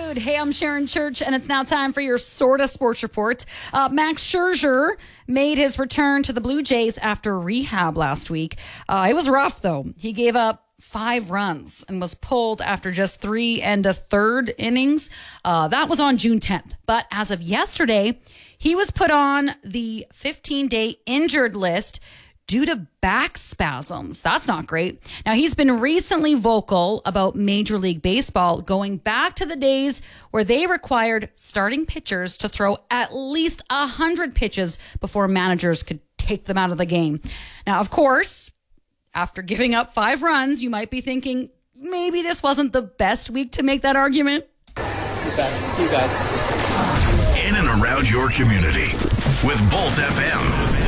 afternoon. Hey, I'm Sharon Church, and it's now time for your Sorta Sports Report. Max Scherzer made his return to the Blue Jays after rehab last week. It was rough, though. He gave up 5 runs and was pulled after just 3 1/3 innings. That was on June 10th. But as of yesterday, he was put on the 15-day injured list due to back spasms. That's not great. Now, he's been recently vocal about Major League Baseball going back to the days where they required starting pitchers to throw at least 100 pitches before managers could take them out of the game. Now, of course, after giving up 5 runs, you might be thinking maybe this wasn't the best week to make that argument. See you guys. In and around your community with Bolt FM.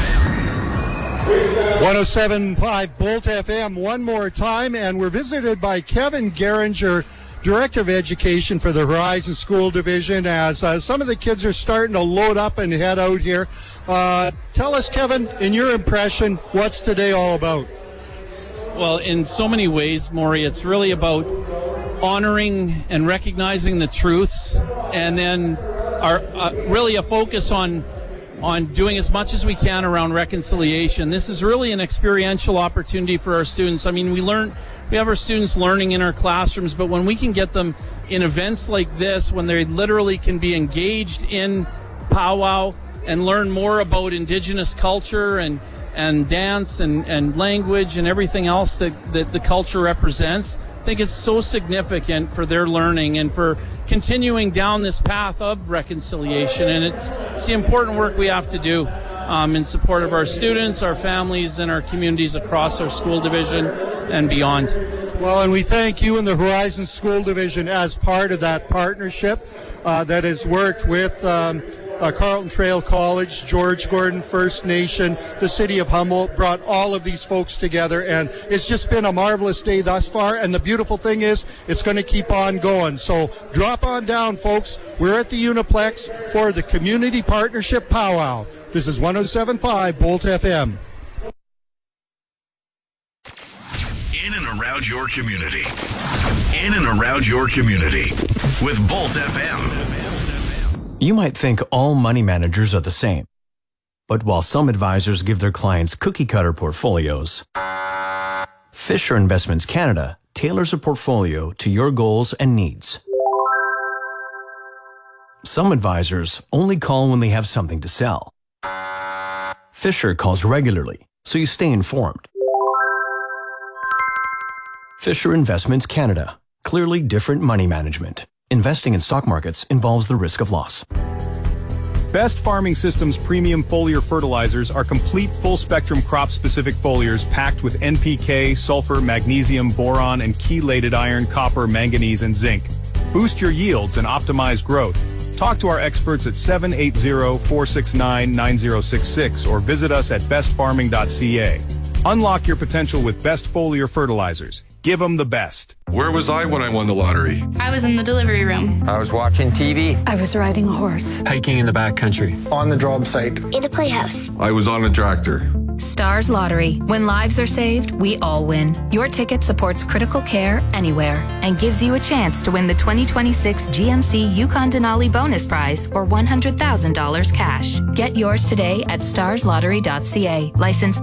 107.5 Bolt FM one more time, and we're visited by Kevin Geringer, Director of Education for the Horizon School Division, as some of the kids are starting to load up and head out here. Tell us, Kevin, in your impression, what's today all about? Well, in so many ways, Maury, it's really about honoring and recognizing the truths, and then really a focus on doing as much as we can around reconciliation. This is really an experiential opportunity for our students. I mean, we have our students learning in our classrooms, but when we can get them in events like this, when they literally can be engaged in powwow and learn more about Indigenous culture and dance and language and everything else that the culture represents, I think it's so significant for their learning and for continuing down this path of reconciliation. And it's the important work we have to do in support of our students, our families, and our communities across our school division and beyond. Well, and we thank you and the Horizon School Division as part of that partnership that has worked with Carleton Trail College, George Gordon First Nation, the city of Humboldt, brought all of these folks together, and it's just been a marvelous day thus far. And the beautiful thing is it's going to keep on going. So drop on down, folks. We're at the Uniplex for the Community Partnership Powwow. This is 107.5 Bolt FM. In and around your community. In and around your community with Bolt FM. You might think all money managers are the same. But while some advisors give their clients cookie-cutter portfolios, Fisher Investments Canada tailors a portfolio to your goals and needs. Some advisors only call when they have something to sell. Fisher calls regularly, so you stay informed. Fisher Investments Canada. Clearly different money management. Investing in stock markets involves the risk of loss. Best Farming Systems premium foliar fertilizers are complete full-spectrum crop-specific foliars packed with NPK, sulfur, magnesium, boron, and chelated iron, copper, manganese, and zinc. Boost your yields and optimize growth. Talk to our experts at 780-469-9066 or visit us at bestfarming.ca. Unlock your potential with Best Foliar Fertilizers. Give them the best. Where was I when I won the lottery? I was in the delivery room. I was watching TV. I was riding a horse. Hiking in the backcountry. On the job site. In the playhouse. I was on a tractor. Stars Lottery. When lives are saved, we all win. Your ticket supports critical care anywhere and gives you a chance to win the 2026 GMC Yukon Denali bonus prize or $100,000 cash. Get yours today at starslottery.ca. License